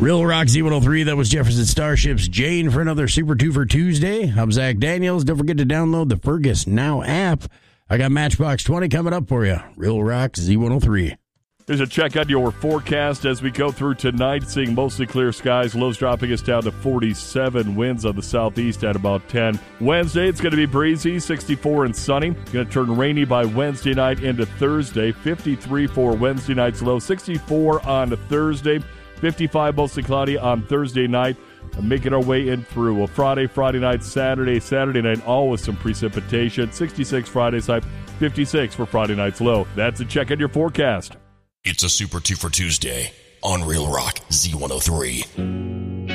Real Rock Z103, that was Jefferson Starship's Jane for another Super 2 for Tuesday. I'm Zach Daniels. Don't forget to download the Fergus Now app. I got Matchbox 20 coming up for you. Real Rock Z103. Here's a check on your forecast as we go through tonight, seeing mostly clear skies. Lows dropping us down to 47. Winds on the southeast at about 10. Wednesday, it's going to be breezy, 64 and sunny. Going to turn rainy by Wednesday night into Thursday. 53 for Wednesday night's low. 64 on Thursday. 55 mostly cloudy on Thursday night. Making our way in through Friday night, Saturday night, all with some precipitation. 66 Friday's high, 56 for Friday night's low. That's a check on your forecast. It's a Super 2 for Tuesday on Real Rock Z103.